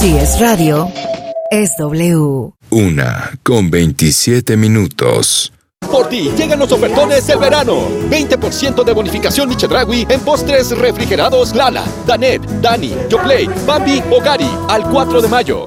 Si es radio, es W. 1:27. Por ti llegan los ofertones del verano. 20% de bonificación Chedraui en postres refrigerados Lala, Danet, Dani, Yoplait, Bambi o Gari al 4 de mayo.